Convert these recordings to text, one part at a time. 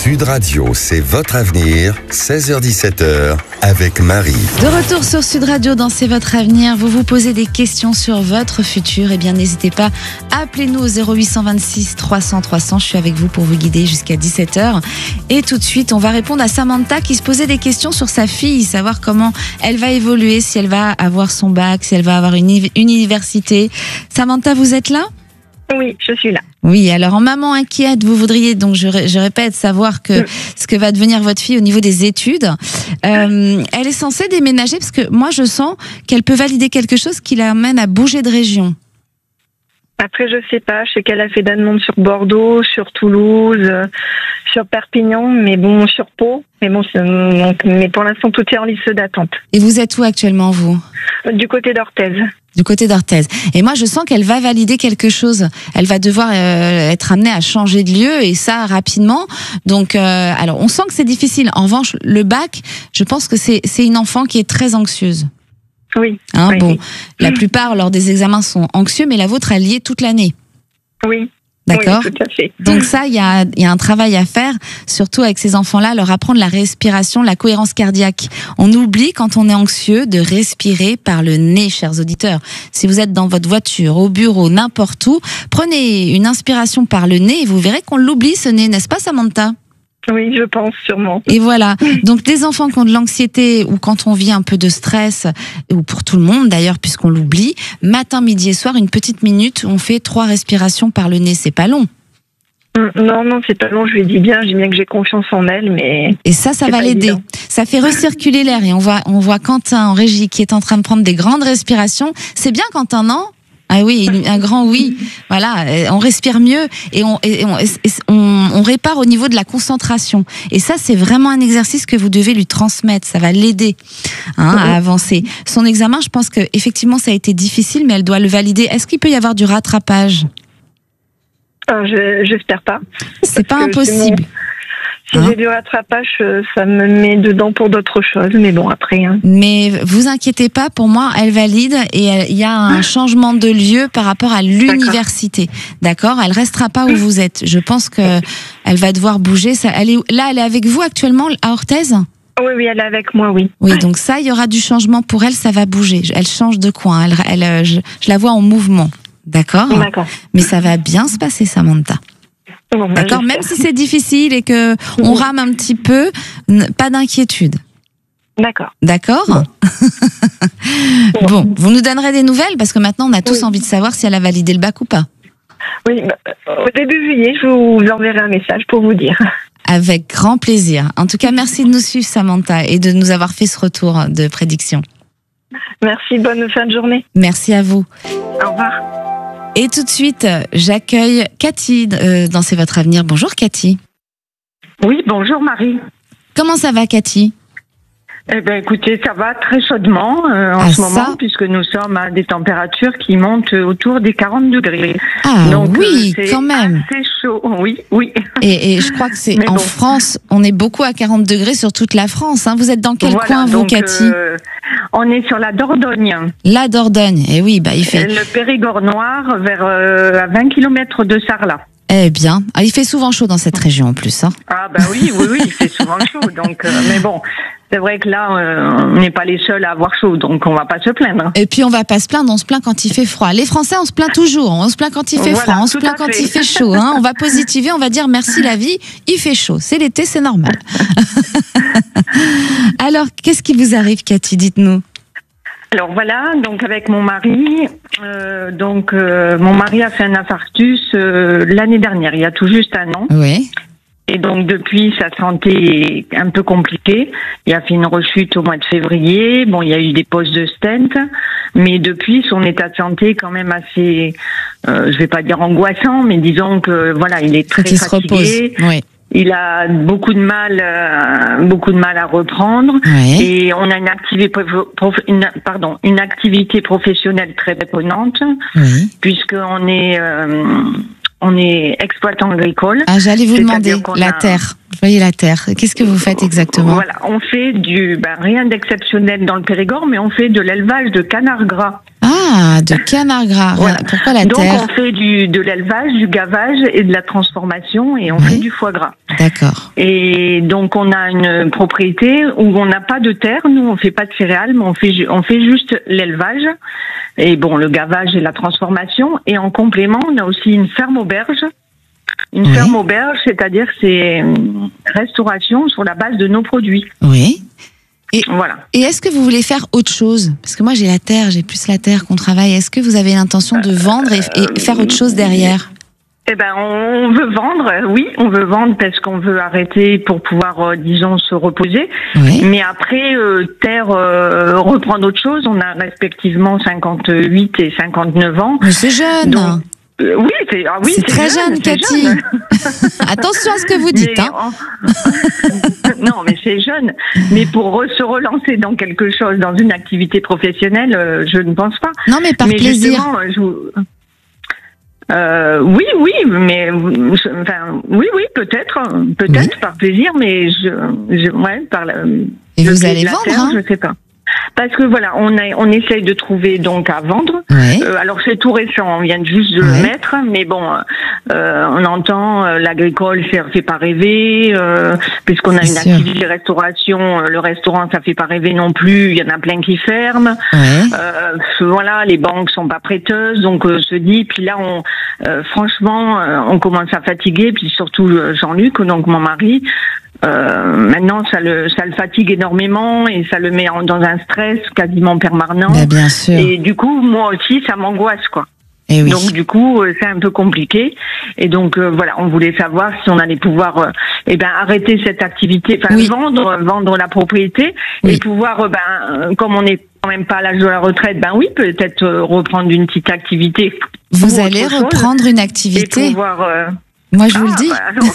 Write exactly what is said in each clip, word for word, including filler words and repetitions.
Sud Radio, c'est votre avenir, seize heures dix-sept heures, avec Marie. De retour sur Sud Radio dans C'est votre avenir. Vous vous posez des questions sur votre futur. Eh bien, n'hésitez pas, appelez-nous au zéro huit deux six trois cents trois cents. Je suis avec vous pour vous guider jusqu'à dix-sept heures. Et tout de suite, on va répondre à Samantha qui se posait des questions sur sa fille, savoir comment elle va évoluer, si elle va avoir son bac, si elle va avoir une université. Samantha, vous êtes là ? Oui, je suis là. Oui, alors en maman inquiète, vous voudriez, donc je, je répète, savoir que mmh. ce que va devenir votre fille au niveau des études. Euh, elle est censée déménager parce que moi je sens qu'elle peut valider quelque chose qui l'amène à bouger de région. Après, je sais pas, je sais qu'elle a fait des demandes sur Bordeaux, sur Toulouse, euh, sur Perpignan, mais bon, sur Pau. Mais bon, donc, mais pour l'instant, tout est en liste d'attente. Et vous êtes où actuellement, vous ? Du côté d'Orthez. Du côté d'Orthez. Et moi, je sens qu'elle va valider quelque chose. Elle va devoir euh, être amenée à changer de lieu, et ça rapidement. Donc, euh, alors, on sent que c'est difficile. En revanche, le bac, je pense que c'est c'est une enfant qui est très anxieuse. Oui. Hein, oui bon, oui. La plupart, lors des examens, sont anxieux, mais la vôtre, elle y est toute l'année. Oui. D'accord. Oui, tout à fait. Donc ça, il y a, il y a un travail à faire, surtout avec ces enfants-là, leur apprendre la respiration, la cohérence cardiaque. On oublie, quand on est anxieux, de respirer par le nez, chers auditeurs. Si vous êtes dans votre voiture, au bureau, n'importe où, prenez une inspiration par le nez et vous verrez qu'on l'oublie, ce nez, n'est-ce pas, Samantha ? Oui, je pense, sûrement. Et voilà. Donc, des enfants qui ont de l'anxiété ou quand on vit un peu de stress, ou pour tout le monde d'ailleurs, puisqu'on l'oublie, matin, midi et soir, une petite minute, on fait trois respirations par le nez. C'est pas long. Non, non, c'est pas long. Je lui dis bien, je dis bien que j'ai confiance en elle, mais. Et ça, ça va l'aider. Évident. Ça fait recirculer l'air. Et on voit, on voit Quentin en régie qui est en train de prendre des grandes respirations. C'est bien, Quentin, non ? Ah oui, un grand oui. Voilà, on respire mieux et on, et on, et on, on répare au niveau de la concentration. Et ça, c'est vraiment un exercice que vous devez lui transmettre. Ça va l'aider hein, oui. à avancer. Son examen, je pense que effectivement, ça a été difficile, mais elle doit le valider. Est-ce qu'il peut y avoir du rattrapage ? euh, je, J'espère pas. C'est pas impossible. Si hein j'ai du rattrapage, ça me met dedans pour d'autres choses, mais bon, après... Hein. Mais vous inquiétez pas, pour moi, elle valide et il y a un changement de lieu par rapport à l'université. D'accord ? Elle restera pas où vous êtes. Je pense que elle va devoir bouger. Ça, elle est, là, elle est avec vous actuellement à Orthez ? Oui, oui, elle est avec moi, oui. Oui, donc ça, il y aura du changement pour elle, ça va bouger. Elle change de coin, elle, elle, je, je la vois en mouvement. D'accord ? D'accord. Mais ça va bien se passer, Samantha. Bon, bah, d'accord, même si c'est difficile et que on rame un petit peu, pas d'inquiétude. D'accord. D'accord. Bon. Bon, vous nous donnerez des nouvelles parce que maintenant on a tous oui. envie de savoir si elle a validé le bac ou pas. Oui, bah, au début juillet, je vous enverrai un message pour vous dire. Avec grand plaisir. En tout cas, merci de nous suivre, Samantha, et de nous avoir fait ce retour de prédiction. Merci, bonne fin de journée. Merci à vous. Au revoir. Et tout de suite, j'accueille Cathy euh, dans C'est votre avenir. Bonjour Cathy. Oui, bonjour Marie. Comment ça va Cathy ? Eh bien écoutez, ça va très chaudement euh, en ah, ce moment ça puisque nous sommes à des températures qui montent autour des quarante degrés. Ah donc, oui, euh, c'est quand même. C'est chaud, oui, oui. Et, et je crois que c'est Mais en bon. France, on est beaucoup à quarante degrés sur toute la France. Hein. Vous êtes dans quel voilà, coin vous donc, Cathy ? euh, On est sur la Dordogne. La Dordogne, et eh oui, bah il fait. Le Périgord noir vers euh, à vingt kilomètres de Sarlat. Eh bien, ah, il fait souvent chaud dans cette région en plus. Hein. Ah bah oui, oui, oui, il fait souvent chaud. Donc, euh, mais bon, c'est vrai que là, euh, on n'est pas les seuls à avoir chaud, donc on va pas se plaindre. Et puis on va pas se plaindre, on se plaint quand il fait froid. Les Français, on se plaint toujours. On se plaint quand il fait voilà, froid, on se plaint quand fait. il fait chaud. Hein. On va positiver, on va dire merci la vie. Il fait chaud, c'est l'été, c'est normal. Alors, qu'est-ce qui vous arrive, Cathy ? Dites-nous. Alors voilà, donc avec mon mari, euh, donc euh, mon mari a fait un infarctus euh, l'année dernière, il y a tout juste un an. Oui. Et donc depuis, sa santé est un peu compliquée. Il a fait une rechute au mois de février. Bon, il y a eu des poses de stent, mais depuis, son état de santé est quand même assez, euh, je vais pas dire angoissant, mais disons que voilà, il est très Faut qu'il fatigué. Se repose. Oui. Il a beaucoup de mal, euh, beaucoup de mal à reprendre. Oui. Et on a une activité, prof, une, pardon, une activité professionnelle très prenante, oui. puisqu'on est, euh, on est exploitant agricole. Ah, j'allais vous demander la a... terre. Vous voyez la terre. Qu'est-ce que vous faites exactement ? Voilà, on fait du, ben, rien d'exceptionnel dans le Périgord, mais on fait de l'élevage de canards gras. Ah, de canards gras. Voilà. Pourquoi la Donc terre ? Donc on fait du, de l'élevage, du gavage et de la transformation et on oui. fait du foie gras. D'accord. Et donc on a une propriété où on n'a pas de terre. Nous, on fait pas de céréales, mais on fait on fait juste l'élevage et bon le gavage et la transformation. Et en complément, on a aussi une ferme auberge. Une oui. ferme auberge, c'est-à-dire c'est une restauration sur la base de nos produits. Oui. Et, voilà. Et est-ce que vous voulez faire autre chose? Parce que moi j'ai la terre, j'ai plus la terre qu'on travaille. Est-ce que vous avez l'intention de vendre et, et faire autre chose derrière? Eh ben, on veut vendre, oui, on veut vendre parce qu'on veut arrêter pour pouvoir, euh, disons, se reposer. Oui. Mais après, euh, terre, euh, reprendre autre chose. On a respectivement cinquante-huit et cinquante-neuf ans. Mais c'est jeune. Donc, euh, oui, c'est ah oui, c'est très jeune, jeune Cathy. jeune. Attention à ce que vous dites. Mais hein. on... non, mais c'est jeune. Mais pour re- se relancer dans quelque chose, dans une activité professionnelle, euh, je ne pense pas. Non, mais par mais plaisir. Je vous... Euh, oui, oui, mais enfin, oui, oui, peut-être, peut-être oui. par plaisir, mais je, je ouais, par la, et le vous allez la vendre, terre, hein. je sais pas. Parce que voilà, on a, on essaye de trouver donc à vendre. Oui. Euh, alors c'est tout récent, on vient juste de oui. le mettre, mais bon, euh, on entend euh, l'agricole, ça fait pas rêver, euh, puisqu'on a C'est une sûr. activité restauration, euh, le restaurant ça fait pas rêver non plus, il y en a plein qui ferment. Oui. Euh, voilà, les banques sont pas prêteuses, donc euh, se dit, puis là on, euh, franchement, euh, on commence à fatiguer, puis surtout euh, Jean-Luc, donc mon mari. Euh, maintenant, ça le, ça le fatigue énormément et ça le met en, dans un stress quasiment permanent. Bah, bien sûr. Et du coup, moi aussi, ça m'angoisse, quoi. Et oui. Donc du coup, euh, c'est un peu compliqué. Et donc euh, voilà, on voulait savoir si on allait pouvoir, euh, eh ben arrêter cette activité, enfin oui. vendre, vendre la propriété oui. et pouvoir, euh, ben euh, comme on n'est quand même pas à l'âge de la retraite, ben oui, peut-être euh, reprendre une petite activité. Vous allez reprendre une et activité. pouvoir. Euh, Moi, je ah, vous le dis.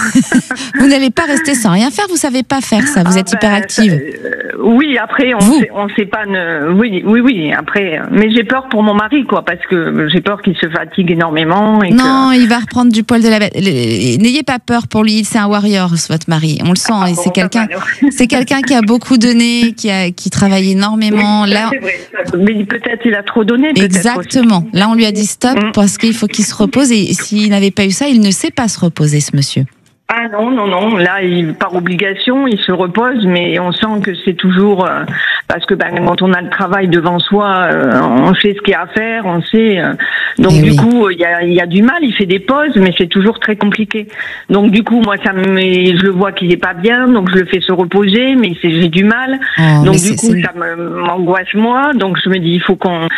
Bah, vous n'allez pas rester sans rien faire. Vous savez pas faire ça. Vous ah, êtes ben, hyper active. Euh, oui, après, on Vous. sait, on sait pas. Ne, oui, oui, oui. Après, mais j'ai peur pour mon mari, quoi, parce que j'ai peur qu'il se fatigue énormément. Et non, que... il va reprendre du poil de la bête. N'ayez pas peur pour lui. C'est un warrior, votre mari. On le sent. Ah, et bon, c'est quelqu'un. va, C'est quelqu'un qui a beaucoup donné, qui a, qui travaille énormément. Oui, ça, là. c'est vrai. Mais peut-être il a trop donné. Exactement. Aussi. Là, on lui a dit stop Mm. parce qu'il faut qu'il se repose. Et s'il n'avait pas eu ça, il ne sait pas se reposer, ce monsieur. Ah non, non, non. Là, il, par obligation, il se repose, mais on sent que c'est toujours... Euh, parce que ben, quand on a le travail devant soi, euh, on sait ce qu'il y a à faire, on sait... Euh, donc Et du oui. coup, il y a, il y a du mal, il fait des pauses, mais c'est toujours très compliqué. Donc du coup, moi, ça me met, je le vois qu'il est pas bien, donc je le fais se reposer, mais c'est, j'ai du mal. Oh, donc mais du c'est- coup, c'est- ça me, m'angoisse moi. Donc je me dis, il faut qu'on...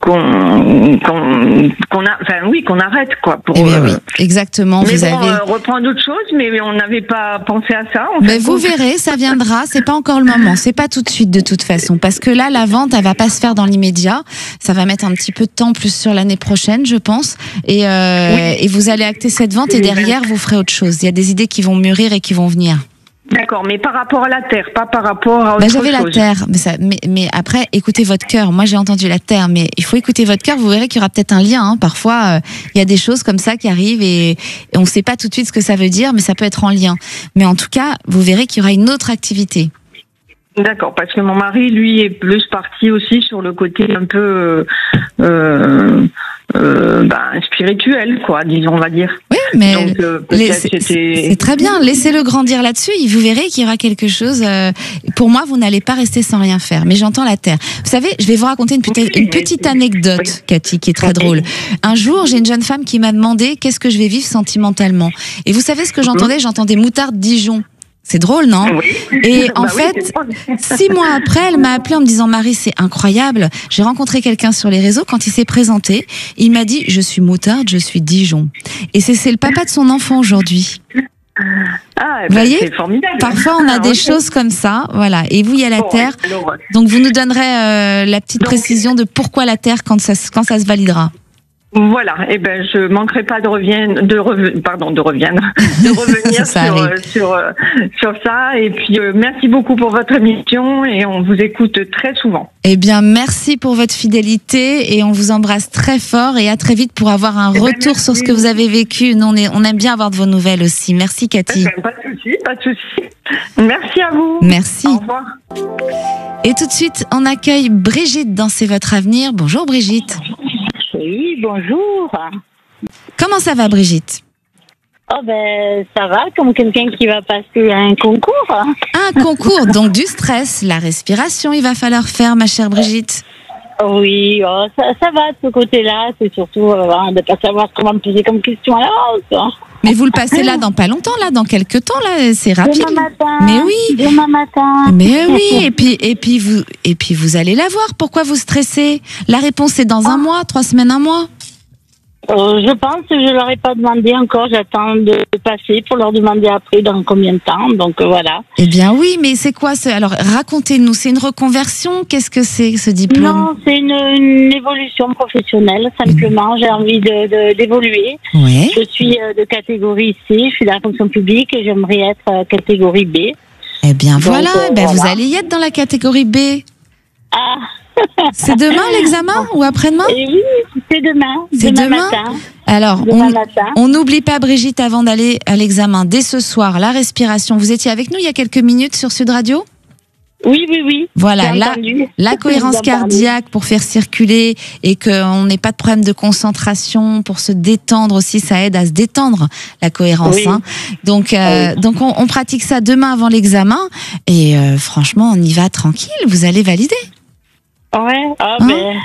qu'on, qu'on, qu'on a, enfin oui, qu'on arrête, quoi. Pour, Eh bien euh, oui, exactement. mais Vous bon, avez. euh, reprendre autre chose, mais on n'avait pas pensé à ça. En Mais fait. vous verrez, ça viendra. C'est pas encore le moment. C'est pas tout de suite de toute façon, parce que là, la vente, elle va pas se faire dans l'immédiat. Ça va mettre un petit peu de temps, plus sur l'année prochaine, je pense. Et, euh, Oui. et vous allez acter cette vente et derrière, vous ferez autre chose. Il y a des idées qui vont mûrir et qui vont venir. D'accord, mais par rapport à la terre, pas par rapport à autre Bah, j'avais la chose. terre, mais, ça, mais, mais après, écoutez votre cœur. Moi, j'ai entendu la terre, mais il faut écouter votre cœur. Vous verrez qu'il y aura peut-être un lien. Hein. Parfois, il euh, y a des choses comme ça qui arrivent et, et on ne sait pas tout de suite ce que ça veut dire, mais ça peut être en lien. Mais en tout cas, vous verrez qu'il y aura une autre activité. D'accord, parce que mon mari, lui, est plus parti aussi sur le côté un peu euh, euh, ben, spirituel, quoi, disons, on va dire. Oui, mais Donc, euh, les- peut-être c'est c'était... c'est très bien. Laissez-le grandir là-dessus. Et vous verrez qu'il y aura quelque chose. euh, pour moi, vous n'allez pas rester sans rien faire. Mais j'entends la terre. Vous savez, je vais vous raconter une, petite- Oui, une petite anecdote, oui. Cathy, qui est très Ok. drôle. Un jour, j'ai une jeune femme qui m'a demandé qu'est-ce que je vais vivre sentimentalement. Et vous savez ce que j'entendais? J'entendais moutarde Dijon. C'est drôle, non? Oui. Et en Bah oui, fait, c'est drôle. six mois après, elle m'a appelé en me disant Marie, c'est incroyable. J'ai rencontré quelqu'un sur les réseaux. Quand il s'est présenté, il m'a dit je suis moutarde, je suis Dijon. Et c'est c'est le papa de son enfant aujourd'hui. Ah, eh Vous ben, voyez, c'est formidable. Parfois, on a Ah, des ok. choses comme ça. Voilà. Et vous, il y a la Bon, terre. alors, Donc, vous nous donnerez euh, la petite Donc- précision de pourquoi la terre quand ça, se- quand ça se validera. Voilà, eh ben je manquerai pas de revienne, de reven- pardon, de reviendre, de revenir Ça sur, arrive. euh, sur euh, sur ça. Et puis euh, merci beaucoup pour votre émission et on vous écoute très souvent. Eh bien, merci pour votre fidélité et on vous embrasse très fort et à très vite pour avoir un Eh ben, retour sur ce que vous avez vécu. Nous, on, est, on aime bien avoir de vos nouvelles aussi. Merci, Cathy. Eh ben, pas de souci, pas de souci. Merci à vous. Merci. Au revoir. Et tout de suite, on accueille Brigitte dans C'est votre avenir. Bonjour, Brigitte. Oui, bonjour. Comment ça va, Brigitte? Oh ben ça va, comme quelqu'un qui va passer à un concours. Un concours, donc du stress, la respiration, il va falloir faire, ma chère Brigitte. Oui, oh, ça, ça va de ce côté-là, c'est surtout euh, de ne pas savoir comment me poser comme question à l'avance. Mais vous le passez là dans pas longtemps, là, dans quelques temps, là, c'est rapide. Demain matin. Mais oui. Demain matin. Mais oui, et puis, et puis vous, et puis vous allez la voir. Pourquoi vous stressez? La réponse est dans un mois, trois semaines, un mois. Euh, je pense que je leur ai pas demandé encore. J'attends de passer pour leur demander après dans combien de temps. Donc euh, voilà. Eh bien oui, mais c'est quoi ce... Alors racontez-nous, c'est une reconversion? Qu'est-ce que c'est ce diplôme? Non, c'est une, une évolution professionnelle. Simplement, j'ai envie de, de, d'évoluer. Ouais. Je suis euh, de catégorie C. Je suis dans la fonction publique et j'aimerais être euh, catégorie B. Eh bien Donc, voilà, euh, ben, voilà. vous allez y être dans la catégorie B. Ah. C'est demain l'examen ou après-demain? Et oui, c'est demain. C'est demain, demain matin. Alors, Demain on matin. on n'oublie pas, Brigitte, avant d'aller à l'examen, dès ce soir, la respiration. Vous étiez avec nous il y a quelques minutes sur Sud Radio? Oui, oui, oui. Voilà, J'ai la, entendu. la cohérence J'ai entendu. cardiaque pour faire circuler et qu'on n'ait pas de problème de concentration, pour se détendre aussi, ça aide à se détendre, la cohérence. Oui. Hein. Donc, euh, Oui. donc on, on pratique ça demain avant l'examen et euh, franchement, on y va tranquille, vous allez valider. Ouais, ah Hein ben,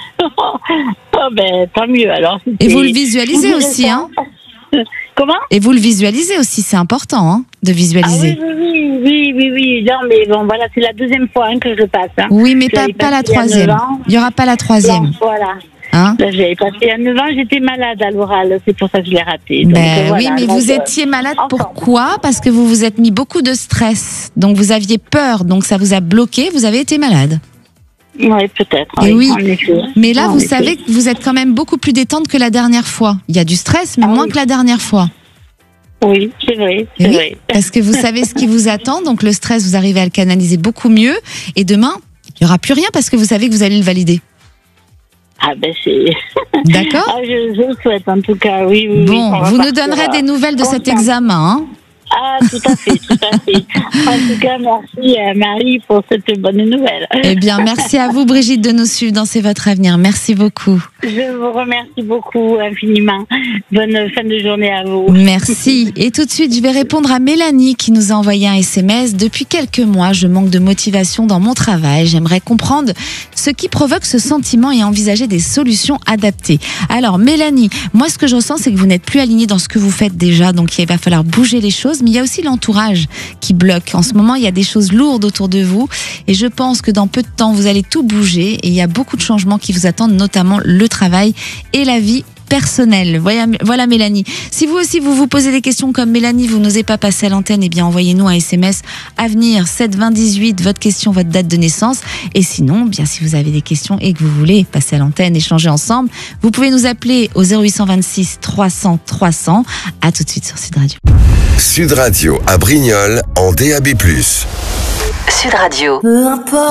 oh ben, tant mieux alors. Et vous le visualisez aussi, hein. Comment? Et vous le visualisez aussi, c'est important, hein, de Ah visualiser. oui, oui, oui, oui, oui, oui. Non, mais bon, voilà, c'est la deuxième fois hein, que je le passe. Hein. Oui, mais Je pas, l'avais pas la passé il y a troisième. neuf ans. Il y aura pas la troisième. Non, voilà. Hein. Là, j'avais passé à neuf ans, j'étais malade à l'oral, c'est pour ça que je l'ai raté. Donc, Ben euh, voilà. oui, mais Donc, vous euh, étiez malade. enfin. Pourquoi? Parce que vous vous êtes mis beaucoup de stress. Donc vous aviez peur, donc ça vous a bloqué. Vous avez été malade. Oui, peut-être. Et oui. En effet. Mais là, En vous effet. savez que vous êtes quand même beaucoup plus détente que la dernière fois. Il y a du stress, mais Ah moins oui. que la dernière fois. Oui, c'est vrai, Et c'est oui, vrai. parce que vous savez ce qui vous attend. Donc le stress, vous arrivez à le canaliser beaucoup mieux. Et demain, il n'y aura plus rien parce que vous savez que vous allez le valider. Ah ben c'est. D'accord? Ah, je, je le souhaite en tout cas, oui, oui. oui, Bon, on va vous nous partir, donnerez euh, des nouvelles de cet ensemble. examen. Hein. Ah, tout à fait, tout à fait. En tout cas, merci euh, Marie pour cette bonne nouvelle. Eh bien, merci à vous, Brigitte, de nous suivre dans C'est votre avenir. Merci beaucoup. Je vous remercie beaucoup infiniment. Bonne fin de journée à vous. Merci. Et tout de suite, je vais répondre à Mélanie qui nous a envoyé un S M S. Depuis quelques mois, je manque de motivation dans mon travail. J'aimerais comprendre ce qui provoque ce sentiment et envisager des solutions adaptées. Alors, Mélanie, moi, ce que je ressens, c'est que vous n'êtes plus alignée dans ce que vous faites déjà. Donc, il va falloir bouger les choses. Mais il y a aussi l'entourage qui bloque. En ce moment, il y a des choses lourdes autour de vous. Et je pense que dans peu de temps, vous allez tout bouger. Et il y a beaucoup de changements qui vous attendent, notamment le travail et la vie personnelle. Voilà, voilà Mélanie. Si vous aussi vous vous posez des questions comme Mélanie, vous n'osez pas passer à l'antenne, eh bien envoyez-nous un S M S Avenir sept vingt dix-huit, votre question, votre date de naissance. Et sinon, bien si vous avez des questions et que vous voulez passer à l'antenne, échanger ensemble, vous pouvez nous appeler au zéro huit cent vingt-six trois cents trois cents. À tout de suite sur Sud Radio. Sud Radio à Brignoles en D A B plus. Sud Radio. Peu importe.